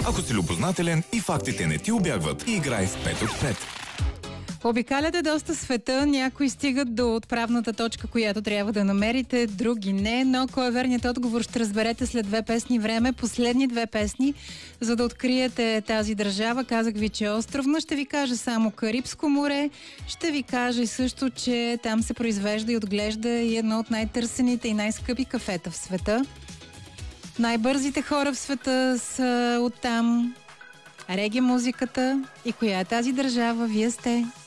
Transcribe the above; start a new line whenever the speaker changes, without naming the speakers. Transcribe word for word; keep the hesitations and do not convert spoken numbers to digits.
Ако си любознателен и фактите не ти убягват, играй с пет от пет.
Обикаляте доста света, някои стигат до отправната точка, която трябва да намерите, други не, но кой е верният отговор ще разберете след две песни време, последни две песни, за да откриете тази държава. Казах ви, че е островна, ще ви кажа само Карибско море, ще ви кажа и също, че там се произвежда и отглежда и едно от най-търсените и най-скъпи кафета в света. Най-бързите хора в света са оттам, реги музиката и коя е тази държава, вие сте